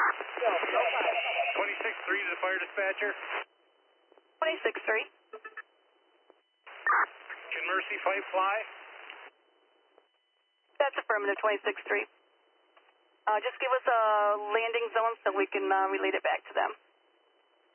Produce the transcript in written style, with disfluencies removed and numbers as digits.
26-3 to the fire dispatcher. 26-3. Can Mercy Fife fly? That's affirmative, 26-3. Just give us a landing zone so we can relate it back to them.